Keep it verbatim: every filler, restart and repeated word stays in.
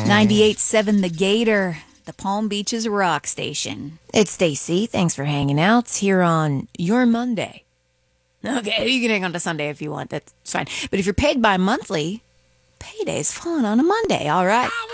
ninety-eight point seven The Gator, the Palm Beaches rock station. It's Stacy. Thanks for hanging out here on your Monday. Okay, you can hang on to Sunday if you want. That's fine. But if you're paid bi-monthly, payday's falling on a Monday, all right?